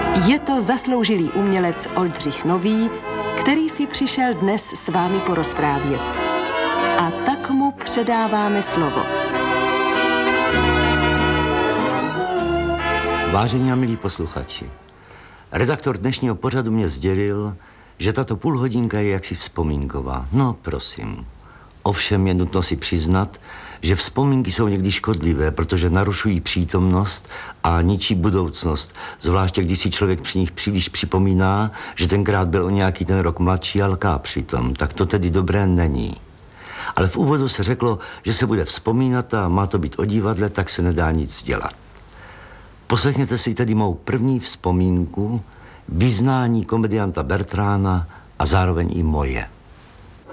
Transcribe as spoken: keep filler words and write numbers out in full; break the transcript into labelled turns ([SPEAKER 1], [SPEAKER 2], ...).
[SPEAKER 1] Je to zasloužilý umělec Oldřich Nový, který si přišel dnes s vámi porozprávět. A tak mu předáváme slovo.
[SPEAKER 2] Vážení a milí posluchači, redaktor dnešního pořadu mě sdělil, že tato půlhodinka je jaksi vzpomínková. No, prosím. Ovšem je nutno si přiznat, že vzpomínky jsou někdy škodlivé, protože narušují přítomnost a ničí budoucnost. Zvláště když si člověk při nich příliš připomíná, že tenkrát byl o nějaký ten rok mladší a lká přitom. Tak to tedy dobré není. Ale v úvodu se řeklo, že se bude vzpomínat a má to být o divadle, tak se nedá nic dělat. Poslechněte si tedy mou první vzpomínku, vyznání komedianta Bertrána a zároveň i moje.